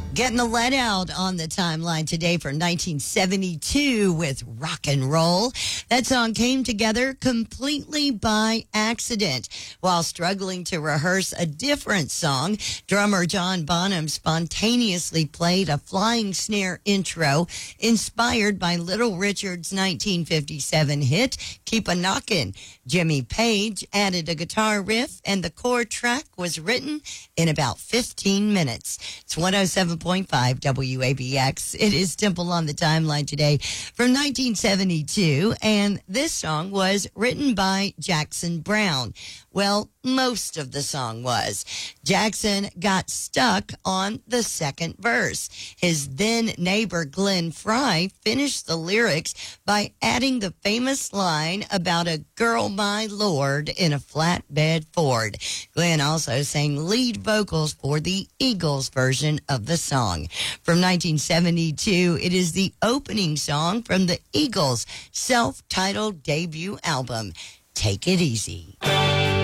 Getting the let out on the timeline today for 1972 with Rock and Roll. That song came together completely by accident. While struggling to rehearse a different song, drummer John Bonham spontaneously played a flying snare intro inspired by Little Richard's 1957 hit, Keep a Knockin'. Jimmy Page added a guitar riff, and the core track was written in about 15 minutes. It's 107.5 WABX. It is Temple on the Timeline today from 1972, and this song was written by Jackson Browne. Well, most of the song was. Jackson got stuck on the second verse. His then neighbor Glenn Frey finished the lyrics by adding the famous line about a girl, my lord, in a flatbed Ford. Glenn also sang lead vocals for the Eagles version of the song. From 1972, it is the opening song from the Eagles' self-titled debut album, Take It Easy.